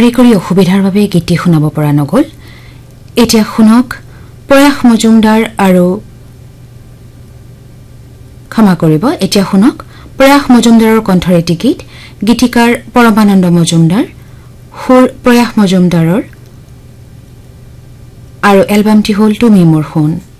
কাৰিকৰী অসুবিধাৰ বাবে গীতি শুনাব পৰা নগল এতিয়া শুনক প্ৰয়াস মজুমদাৰ আৰু ক্ষমা কৰিব এতিয়া শুনক প্ৰয়াস মজুমদাৰৰ কণ্ঠৰে গীত গীতিকাৰ পৰমানন্দ মজুমদাৰ সুৰ প্ৰয়াস মজুমদাৰৰ আৰু এলবামটি হ'ল তুমি মোৰ সোণ